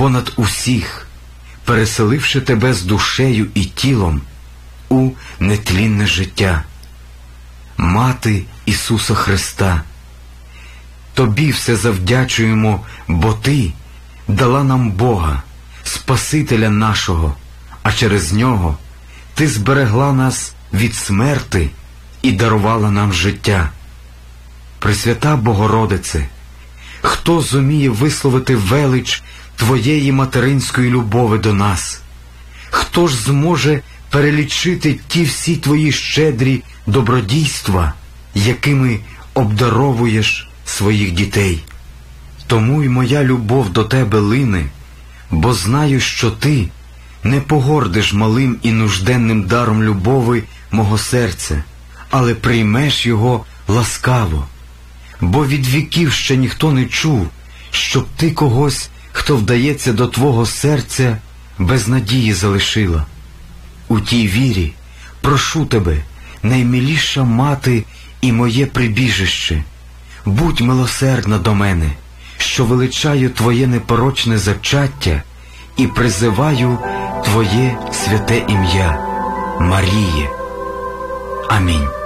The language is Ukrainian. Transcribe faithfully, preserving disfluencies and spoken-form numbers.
понад усіх, переселивши тебе з душею і тілом у нетлінне життя. Мати Ісуса Христа, Тобі все завдячуємо, бо Ти дала нам Бога, Спасителя нашого, а через Нього Ти зберегла нас від смерти і дарувала нам життя. Пресвята Богородице, хто зуміє висловити велич Твоєї материнської любови до нас? Хто ж зможе перелічити ті всі Твої щедрі добродійства, якими обдаровуєш своїх дітей? Тому й моя любов до Тебе лине, бо знаю, що Ти не погордиш малим і нужденним даром любови мого серця, але приймеш його ласкаво. Бо від віків ще ніхто не чув, щоб Ти когось, хто вдається до Твого серця, без надії залишила. У тій вірі прошу Тебе, наймиліша мати і моє прибіжище, будь милосердна до мене, що величаю Твоє непорочне зачаття і призиваю Твоє святе ім'я, Маріє. Амінь.